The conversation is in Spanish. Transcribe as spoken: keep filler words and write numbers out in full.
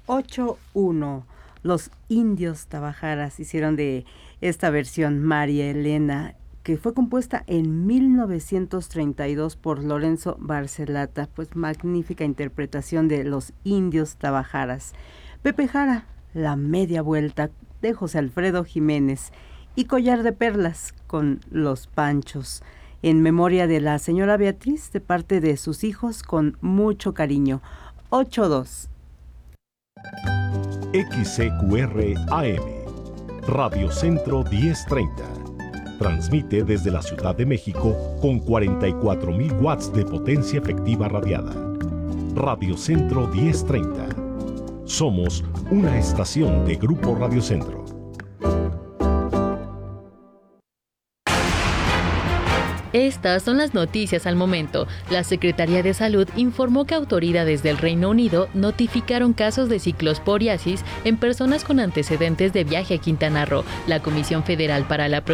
ocho uno. Los Indios Tabajaras hicieron de esta versión María Elena, que fue compuesta en mil novecientos treinta y dos por Lorenzo Barcelata. Pues magnífica interpretación de Los Indios Tabajaras. Pepe Jara, La Media Vuelta, de José Alfredo Jiménez, y Collar de Perlas, con Los Panchos, en memoria de la señora Beatriz, de parte de sus hijos, con mucho cariño. ocho dos. X C Q R A M, Radio Centro diez treinta. Transmite desde la Ciudad de México con cuarenta y cuatro mil watts de potencia efectiva radiada. Radio Centro diez treinta. Somos una estación de Grupo Radio Centro. Estas son las noticias al momento. La Secretaría de Salud informó que autoridades del Reino Unido notificaron casos de ciclosporiasis en personas con antecedentes de viaje a Quintana Roo. La Comisión Federal para la